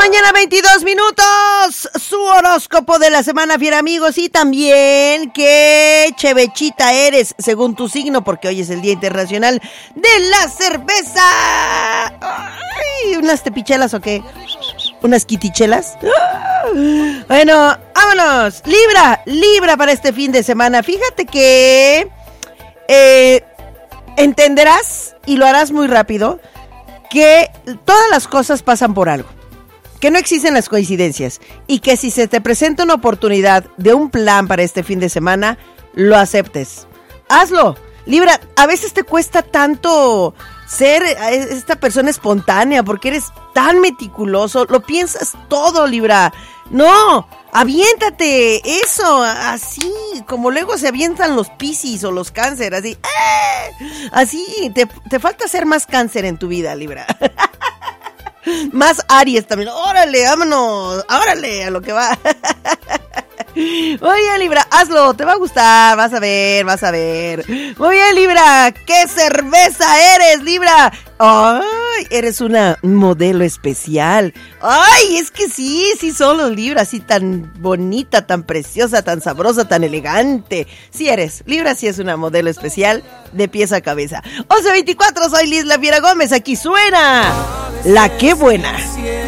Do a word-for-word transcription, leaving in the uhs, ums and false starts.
mañana, veintidós minutos. Su horóscopo de la semana, fiera amigos. Y también qué chevechita eres, según tu signo, porque hoy es el Día Internacional de la Cerveza. Ay, ¿unas tepichelas o qué? ¿Unas quitichelas? Bueno, vámonos. Libra, Libra para este fin de semana. Fíjate que eh, entenderás, y lo harás muy rápido, que todas las cosas pasan por algo, que no existen las coincidencias, y que si se te presenta una oportunidad de un plan para este fin de semana, lo aceptes. Hazlo. Libra, a veces te cuesta tanto ser esta persona espontánea porque eres tan meticuloso, lo piensas todo, Libra. No, aviéntate, eso, así, como luego se avientan los Piscis o los Cáncer, así, ¡eh! Así, te, te falta ser más Cáncer en tu vida, Libra. Más Aries también, órale, vámonos, órale, a lo que va. Muy bien, Libra, hazlo, te va a gustar, vas a ver, vas a ver. Muy bien, Libra, ¿qué cerveza eres, Libra? Ay, eres una modelo especial. Ay, es que sí, sí son los Libra, así tan bonita, tan preciosa, tan sabrosa, tan elegante. Sí eres, Libra sí es una modelo especial de pies a cabeza. once veinticuatro, soy Liz La Fiera Gómez, aquí suena La Qué Buena.